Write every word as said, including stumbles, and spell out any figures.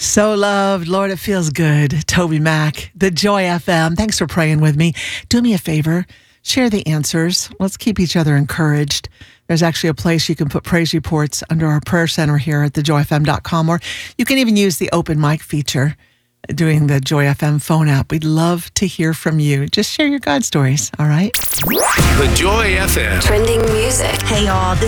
So loved, Lord, it feels good. Toby Mac, the Joy F M. Thanks for praying with me. Do me a favor, share the answers. Let's keep each other encouraged. There's actually a place you can put praise reports under our prayer center here at the joy f m dot com, or you can even use the open mic feature doing the Joy F M phone app. We'd love to hear from you. Just share your God stories, all right? The Joy F M. Trending music. Hey, y'all. This